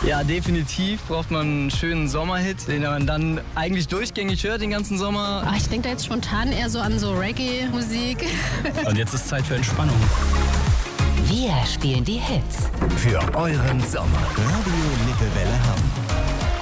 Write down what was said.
Ja, definitiv braucht man einen schönen Sommerhit, den man dann eigentlich durchgängig hört den ganzen Sommer. Ich denke da jetzt spontan eher so an so Reggae-Musik. Und jetzt ist Zeit für Entspannung. Wir spielen die Hits für euren Sommer. Radio Lippewelle Hamm.